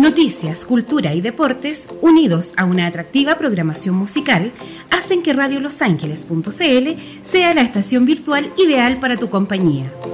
Noticias, cultura y deportes, unidos a una atractiva programación musical, hacen que radiolosangeles.cl sea la estación virtual ideal para tu compañía.